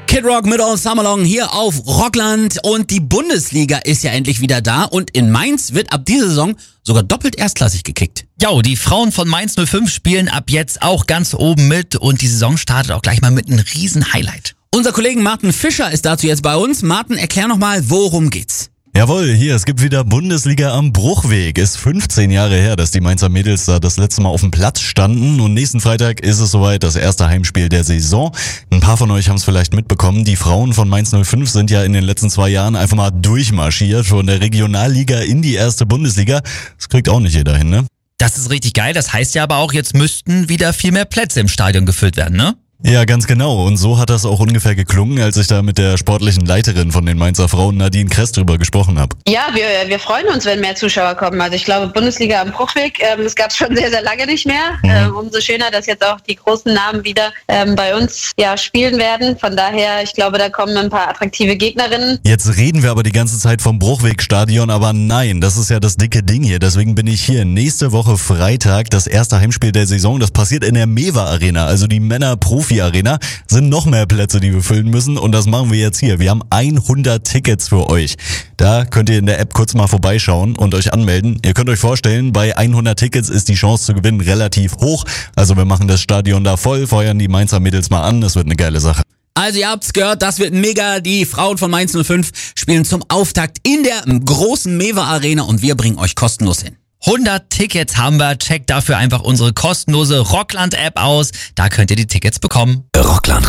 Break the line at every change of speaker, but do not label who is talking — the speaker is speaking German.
Kid Rock mit All Summer Long hier auf Rockland und die Bundesliga ist ja endlich wieder da und in Mainz wird ab dieser Saison sogar doppelt erstklassig gekickt.
Jo, die Frauen von Mainz 05 spielen ab jetzt auch ganz oben mit und die Saison startet auch gleich mal mit einem riesen Highlight.
Unser Kollege Martin Fischer ist dazu jetzt bei uns. Martin, erklär nochmal, worum geht's?
Jawohl, hier, es gibt wieder Bundesliga am Bruchweg. Ist 15 Jahre her, dass die Mainzer Mädels da das letzte Mal auf dem Platz standen und nächsten Freitag ist es soweit, das erste Heimspiel der Saison. Ein paar von euch haben es vielleicht mitbekommen, die Frauen von Mainz 05 sind ja in den letzten 2 Jahren einfach mal durchmarschiert von der Regionalliga in die erste Bundesliga. Das kriegt auch nicht jeder hin, ne?
Das ist richtig geil, das heißt ja aber auch, jetzt müssten wieder viel mehr Plätze im Stadion gefüllt werden, ne?
Ja, ganz genau. Und so hat das auch ungefähr geklungen, als ich da mit der sportlichen Leiterin von den Mainzer Frauen, Nadine Kress, drüber gesprochen habe.
Ja, wir freuen uns, wenn mehr Zuschauer kommen. Also ich glaube, Bundesliga am Bruchweg, das gab es schon sehr, sehr lange nicht mehr. Umso schöner, dass jetzt auch die großen Namen wieder bei uns spielen werden. Von daher, ich glaube, da kommen ein paar attraktive Gegnerinnen.
Jetzt reden wir aber die ganze Zeit vom Bruchwegstadion, aber nein, das ist ja das dicke Ding hier. Deswegen bin ich hier nächste Woche Freitag, das erste Heimspiel der Saison. Das passiert in der Mewa Arena, also die Männer-Profi-Arena. Sind noch mehr Plätze, die wir füllen müssen und das machen wir jetzt hier. Wir haben 100 Tickets für euch. Da könnt ihr in der App kurz mal vorbeischauen und euch anmelden. Ihr könnt euch vorstellen, bei 100 Tickets ist die Chance zu gewinnen relativ hoch. Also wir machen das Stadion da voll, feuern die Mainzer Mädels mal an. Das wird eine geile Sache.
Also ihr habt's gehört, das wird mega. Die Frauen von Mainz 05 spielen zum Auftakt in der großen Mewa Arena und wir bringen euch kostenlos hin.
100 Tickets haben wir, checkt dafür einfach unsere kostenlose Rockland-App aus, da könnt ihr die Tickets bekommen.
Rockland